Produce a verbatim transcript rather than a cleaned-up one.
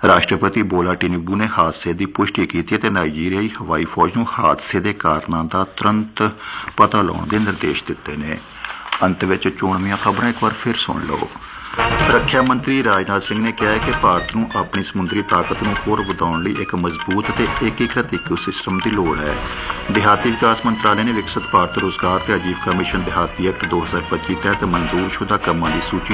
ਰਾਸ਼ਟਰਪਤੀ ਬੋਲਾ ਟਿਨੂਬੂ ਨੇ ਹਾਦਸੇ ਦੀ ਪੁਸ਼ਟੀ ਕੀਤੀ ਅਤੇ ਨਾਈਜੀਰੀਆਈ ਹਵਾਈ ਫੌਜ ਨੂੰ ਹਾਦਸੇ ਦੇ ਕਾਰਨਾਂ ਦਾ ਤੁਰੰਤ ਪਤਾ ਲਾਉਣ ਦੇ ਨਿਰਦੇਸ਼ ਦਿੱਤੇ ਨੇ। ਅੰਤ ਵਿੱਚ ਚੋਣਵੀਆਂ ਖਬਰਾਂ ਇੱਕ ਵਾਰ ਫਿਰ ਸੁਣ ਲਓ। ਰੱਖਿਆ ਮੰਤਰੀ ਰਾਜਨਾਥ ਸਿੰਘ ਨੇ ਕਿਹਾ ਹੈ ਕਿ ਭਾਰਤ ਨੂੰ ਆਪਣੀ ਸਮੁੰਦਰੀ ਤਾਕਤ ਨੂੰ ਹੋਰ ਵਧਾਉਣ ਲਈ ਇੱਕ ਮਜ਼ਬੂਤ ਅਤੇ ਏਕੀਕ੍ਰਿਤ ਇਕੋਸਿਸਟਮ ਦੀ ਲੋੜ ਹੈ। ਦਿਹਾਤੀ ਵਿਕਾਸ ਮੰਤਰਾਲੇ ਨੇ ਵਿਕਸਿਤ ਭਾਰਤ ਰੁਜ਼ਗਾਰ ਤੇ ਆਜੀਵਕਾ ਮਿਸ਼ਨ ਦਿਹਾਤੀ ਐਕਟ ਦੋ ਹਜ਼ਾਰ ਪੱਚੀ ਤਹਿਤ ਮਨਜ਼ੂਰਸ਼ੁਦਾ ਕੰਮਾਂ ਦੀ ਸੂਚੀ